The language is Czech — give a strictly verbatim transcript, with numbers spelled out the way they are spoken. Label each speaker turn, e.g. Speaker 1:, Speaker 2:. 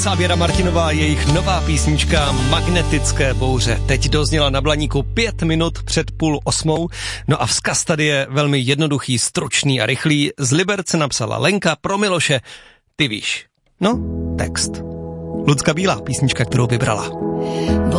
Speaker 1: Věra Martinová, jejich nová písnička Magnetické bouře. Teď dozněla na Blaníku pět minut před půl osmou. No a vzkaz tady je velmi jednoduchý, stručný a rychlý. Z Liberce napsala Lenka pro Miloše. Ty víš. No, text. Lucka Bílá, písnička, kterou vybrala.